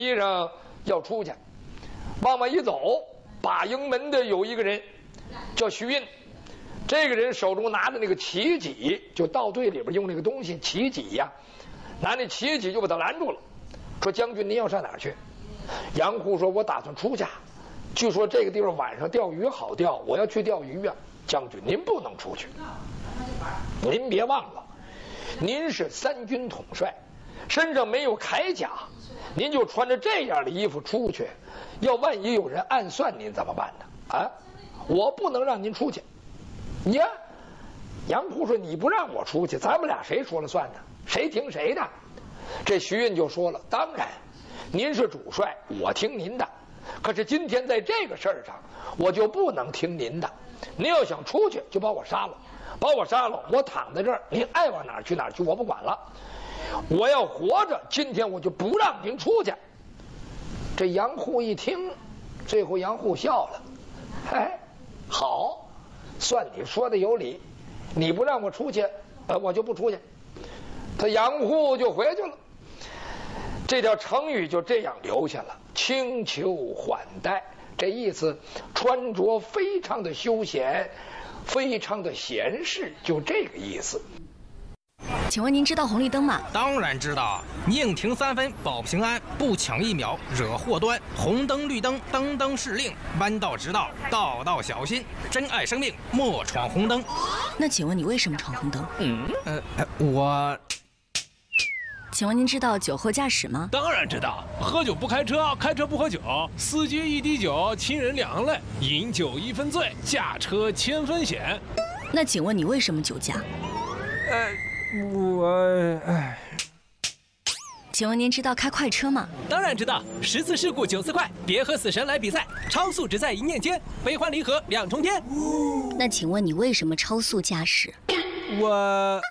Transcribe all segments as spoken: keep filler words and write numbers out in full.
衣裳要出去，往外一走，把营门的有一个人叫徐印，这个人手中拿着那个旗戟，就道队里边用那个东西旗戟呀，拿那旗戟就把他拦住了，说：“将军您要上哪儿去？”杨户说：“我打算出去，据说这个地方晚上钓鱼好钓，我要去钓鱼啊。将军您不能出去，您别忘了，您是三军统帅，身上没有铠甲，您就穿着这样的衣服出去，要万一有人暗算您怎么办呢？啊，我不能让您出去。呀，杨户说：“你不让我出去，咱们俩谁说了算呢？谁听谁的？”这徐运就说了：“当然，您是主帅，我听您的。可是今天在这个事儿上，我就不能听您的。您要想出去，就把我杀了，把我杀了，我躺在这儿，您爱往哪儿去哪儿去，我不管了。我要活着，今天我就不让您出去。”这杨户一听，最后杨户笑了：“哎，好，算你说的有理，你不让我出去，呃，我就不出去。”他杨户就回去了。这条成语就这样留下了，轻裘缓带，这意思穿着非常的休闲，非常的闲适，就这个意思。 请问您知道红绿灯吗？ 当然知道，宁停三分保平安，不抢一秒惹祸端。红灯绿灯灯灯是令，弯道直道道道小心。珍爱生命莫闯红灯。 那请问你为什么闯红灯？ 嗯，呃，我。 请问您知道酒后驾驶吗？ 当然知道，喝酒不开车，开车不喝酒，司机一滴酒，亲人两行泪，饮酒一分醉，驾车千分险。 那请问你为什么酒驾？ 呃，我哎。 请问您知道开快车吗？ 当然知道，十次事故九次快，别和死神来比赛，超速只在一念间，悲欢离合两重天。 那请问你为什么超速驾驶？ 我。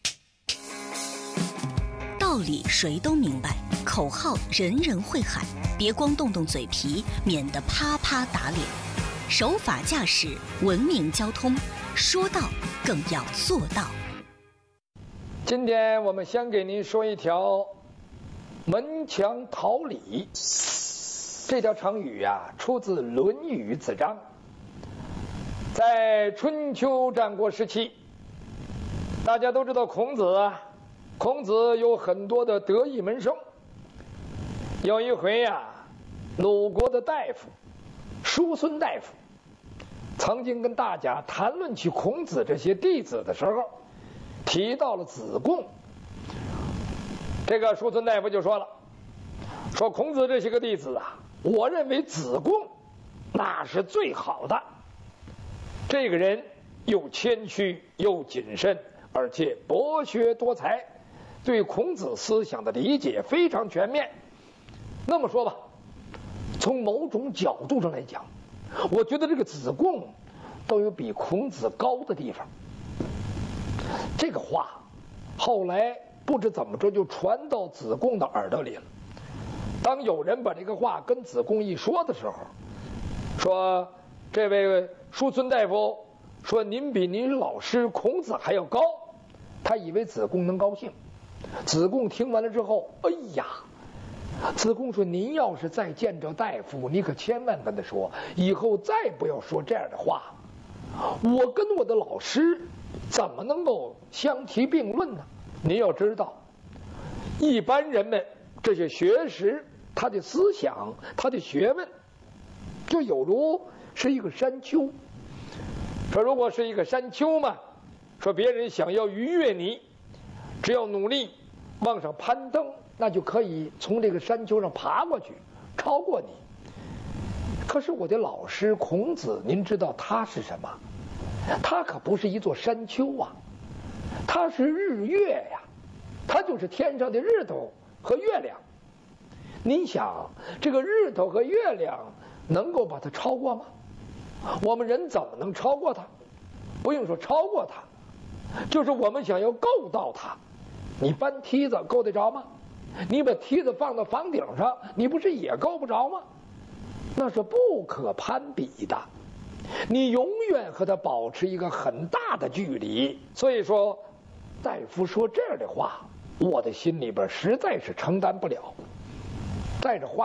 道理谁都明白，口号人人会喊，别光动动嘴皮，免得啪啪打脸。守法驾驶，文明交通，说到更要做到。 今天我们先给您说一条门墙讨李。这条成语啊，出自《论语·子张》。在春秋战国时期，大家都知道孔子啊。孔子有很多的得意门生。有一回呀、啊，鲁国的大夫叔孙大夫曾经跟大家谈论起孔子这些弟子的时候，提到了子贡。这个叔孙大夫就说了，说孔子这些个弟子啊，我认为子贡那是最好的。这个人又谦虚又谨慎，而且博学多才，对孔子思想的理解非常全面。那么说吧，从某种角度上来讲，我觉得这个子贡都有比孔子高的地方。这个话后来不知怎么着就传到子贡的耳朵里了。当有人把这个话跟子贡一说的时候，说这位叔孙大夫说您比您老师孔子还要高，他以为子贡能高兴。子贡听完了之后，哎呀，子贡说您要是再见着大夫，你可千万跟他说，以后再不要说这样的话。我跟我的老师怎么能够相提并论呢？您要知道，一般人们这些学识，他的思想，他的学问，就有如是一个山丘。说如果是一个山丘嘛，说别人想要逾越你，只要努力往上攀登，那就可以从这个山丘上爬过去，超过你。可是我的老师孔子，您知道他是什么？他可不是一座山丘啊，他是日月呀，他就是天上的日头和月亮。您想，这个日头和月亮能够把它超过吗？我们人怎么能超过它？不用说超过它，就是我们想要够到它，你搬梯子够得着吗？你把梯子放到房顶上，你不是也够不着吗？那是不可攀比的，你永远和它保持一个很大的距离。所以说，大夫说这样的话，我的心里边实在是承担不了。再者话